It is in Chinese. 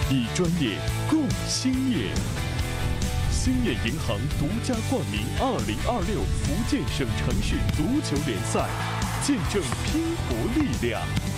以专业共兴业。兴业银行独家冠名2026福建省城市足球联赛，见证拼搏力量。